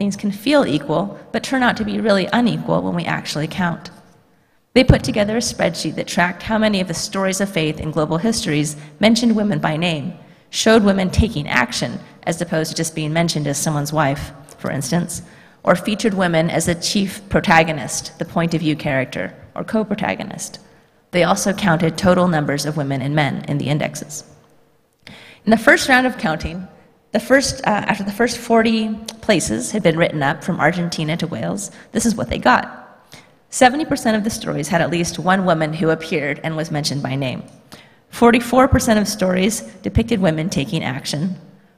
things can feel equal, but turn out to be really unequal when we actually count. They put together a spreadsheet that tracked how many of the stories of faith in global histories mentioned women by name, showed women taking action as opposed to just being mentioned as someone's wife, for instance, or featured women as the chief protagonist, the point of view character, or co-protagonist. They also counted total numbers of women and men in the indexes. In the first round of counting, after the first 40 places had been written up from Argentina to Wales, this is what they got. 70% of the stories had at least one woman who appeared and was mentioned by name. 44% of stories depicted women taking action.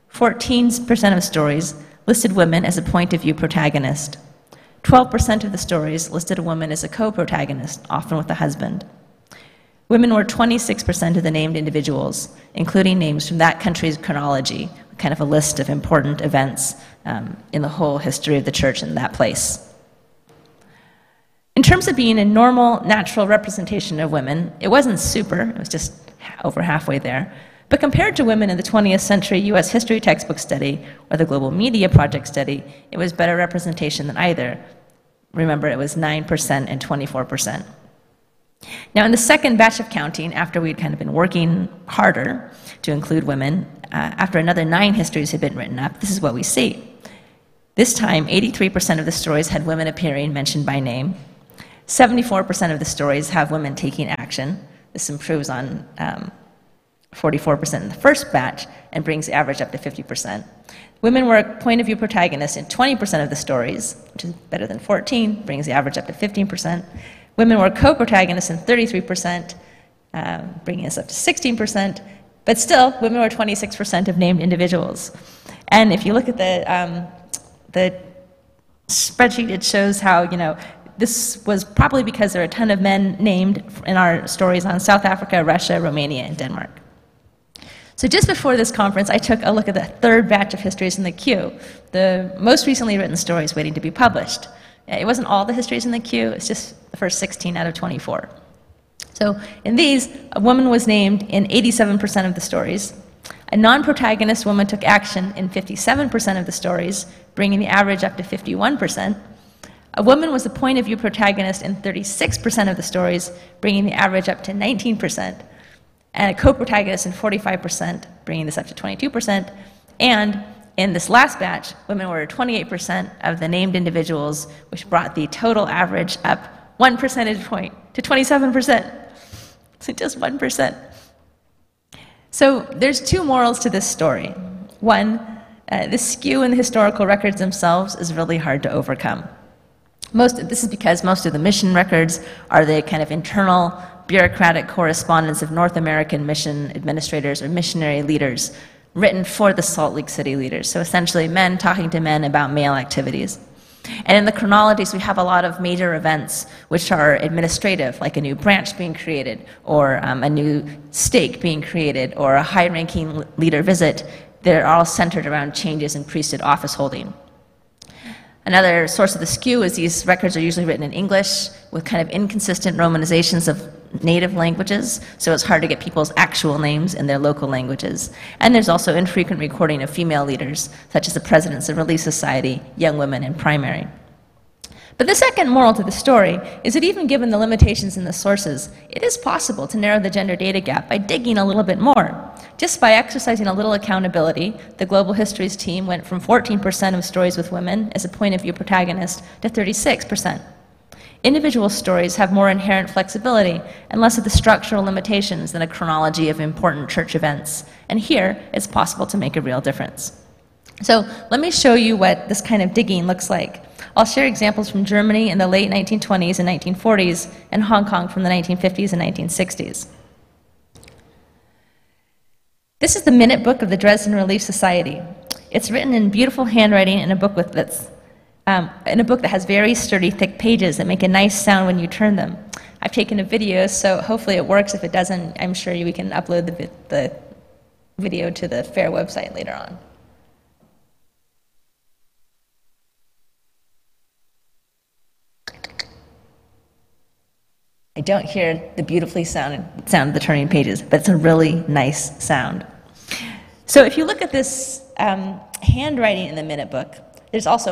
14% of stories listed women as a point of view protagonist. 12% of the stories listed a woman as a co-protagonist, often with a husband. Women were 26% of the named individuals, including names from that country's chronology, kind of a list of important events in the whole history of the church in that place. In terms of being a normal, natural representation of women, it wasn't super, it was just over halfway there. But compared to women in the 20th century US history textbook study or the Global Media Project study, it was better representation than either. Remember, it was 9% and 24%. Now, in the second batch of counting, after we'd kind of been working harder to include women, after another 9 histories had been written up, this is what we see. This time, 83% of the stories had women appearing mentioned by name. 74% of the stories have women taking action. This improves on 44% in the first batch and brings the average up to 50%. Women were a point of view protagonist in 20% of the stories, which is better than 14, brings the average up to 15%. Women were co-protagonists in 33%, bringing us up to 16%, but still, women were 26% of named individuals. And if you look at the spreadsheet, it shows how, this was probably because there are a ton of men named in our stories on South Africa, Russia, Romania, and Denmark. So just before this conference, I took a look at the third batch of histories in the queue, the most recently written stories waiting to be published. It wasn't all the histories in the queue, it's just the first 16 out of 24. So in these, a woman was named in 87% of the stories. A non-protagonist woman took action in 57% of the stories, bringing the average up to 51%. A woman was a point of view protagonist in 36% of the stories, bringing the average up to 19%. And a co-protagonist in 45%, bringing this up to 22%. And in this last batch, women were 28% of the named individuals, which brought the total average up 1 percentage point to 27%. So just 1%. So there's 2 morals to this story. One, the skew in the historical records themselves is really hard to overcome. This is because most of the mission records are the kind of internal bureaucratic correspondence of North American mission administrators or missionary leaders written for the Salt Lake City leaders. So essentially men talking to men about male activities. And in the chronologies, we have a lot of major events which are administrative, like a new branch being created, or a new stake being created, or a high-ranking leader visit. They're all centered around changes in priesthood office holding. Another source of the skew is these records are usually written in English with kind of inconsistent romanizations of native languages, so it's hard to get people's actual names in their local languages. And there's also infrequent recording of female leaders, such as the presidents of Relief Society, young women, and primary. But the second moral to the story is that even given the limitations in the sources, it is possible to narrow the gender data gap by digging a little bit more. Just by exercising a little accountability, the Global Histories team went from 14% of stories with women as a point of view protagonist to 36%. Individual stories have more inherent flexibility and less of the structural limitations than a chronology of important church events. And here, it's possible to make a real difference. So let me show you what this kind of digging looks like. I'll share examples from Germany in the late 1920s and 1940s and Hong Kong from the 1950s and 1960s. This is the minute book of the Dresden Relief Society. It's written in beautiful handwriting in a book that has very sturdy, thick pages that make a nice sound when you turn them. I've taken a video, so hopefully it works. If it doesn't, I'm sure we can upload the video to the FAIR website later on. I don't hear the beautifully sound of the turning pages, but it's a really nice sound. So if you look at this handwriting in the minute book, there's also